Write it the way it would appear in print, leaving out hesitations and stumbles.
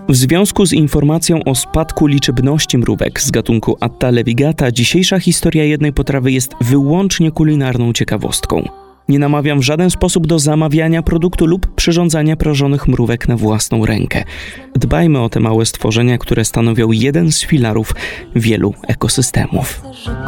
W związku z informacją o spadku liczebności mrówek z gatunku Atta levigata, dzisiejsza historia jednej potrawy jest wyłącznie kulinarną ciekawostką. Nie namawiam w żaden sposób do zamawiania produktu lub przyrządzania prażonych mrówek na własną rękę. Dbajmy o te małe stworzenia, które stanowią jeden z filarów wielu ekosystemów.